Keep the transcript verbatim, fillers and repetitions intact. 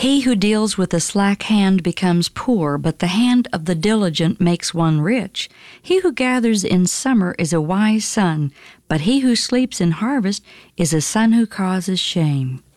He who deals with a slack hand becomes poor, but the hand of the diligent makes one rich. He who gathers in summer is a wise son, but he who sleeps in harvest is a son who causes shame.